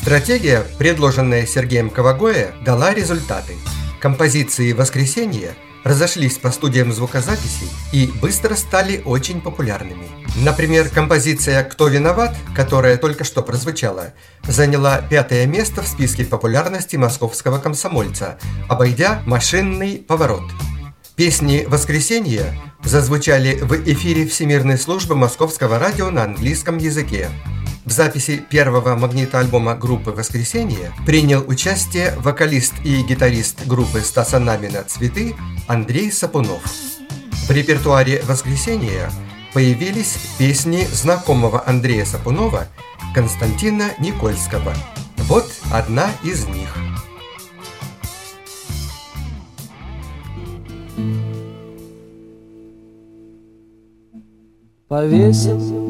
Стратегия, предложенная Сергеем Кавагоэ, дала результаты. Композиции «Воскресенье» разошлись по студиям звукозаписей и быстро стали очень популярными. Например, композиция «Кто виноват», которая только что прозвучала, заняла 5-е место в списке популярности московского комсомольца, обойдя «Машинный поворот». Песни «Воскресенье» зазвучали в эфире Всемирной службы Московского радио на английском языке. В записи первого магнитоальбома группы «Воскресенье» принял участие вокалист и гитарист группы Стаса Намина «Цветы» Андрей Сапунов. В репертуаре «Воскресенья» появились песни знакомого Андрея Сапунова Константина Никольского. Вот одна из них. Повесил